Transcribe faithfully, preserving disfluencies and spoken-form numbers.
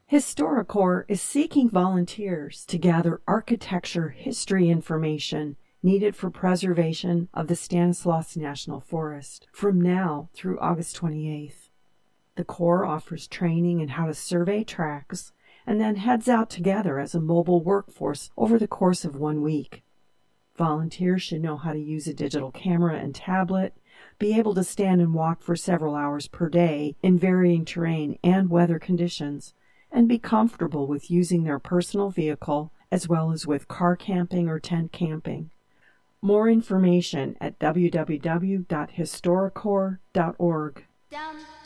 HistoriCorps is seeking volunteers to gather architecture history information needed for preservation of the Stanislaus National Forest from now through August twenty-eighth. The Corps offers training in how to survey tracks and then heads out together as a mobile workforce over the course of one week. Volunteers should know how to use a digital camera and tablet, be able to stand and walk for several hours per day in varying terrain and weather conditions, and be comfortable with using their personal vehicle as well as with car camping or tent camping. More information at w w w dot historicorps dot org.